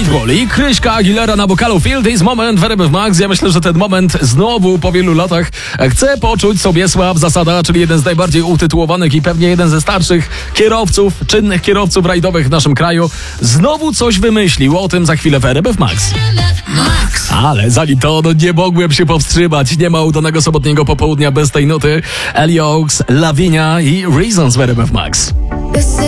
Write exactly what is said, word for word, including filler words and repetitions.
Pitbull i Kryśka Aguilera na wokalu Feel This Moment w R M F Max. Ja myślę, że ten moment znowu po wielu latach chce poczuć Sobiesław Zasada, czyli jeden z najbardziej utytułowanych i pewnie jeden ze starszych kierowców, czynnych kierowców rajdowych w naszym kraju. Znowu coś wymyślił, o tym za chwilę w R M F Max. Max. Ale zanim to, no nie mogłem się powstrzymać. Nie ma udanego sobotniego popołudnia bez tej nuty. Ellie Oaks, Lavinia i Reasons w R M F Max.